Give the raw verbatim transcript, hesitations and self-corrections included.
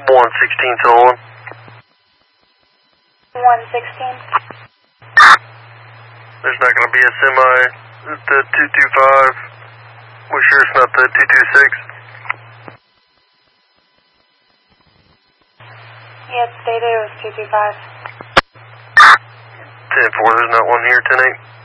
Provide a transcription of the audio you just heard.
one sixteen Solon. one sixteen. There's not going to be a semi. The two two five. We're sure it's not the two two six. Yeah, it's stated it was two two five. ten four, there's not one here, ten eight.